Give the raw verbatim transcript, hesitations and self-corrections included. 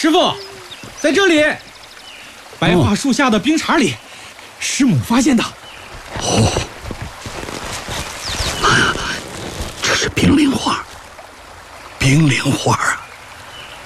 师傅，在这里，白桦树下的冰碴里，师母发现的。 哦，这是冰灵花，冰灵花啊！